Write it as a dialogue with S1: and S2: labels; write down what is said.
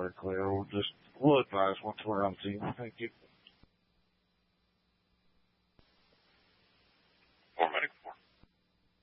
S1: very clear. We'll advise once we're on the team. Thank you.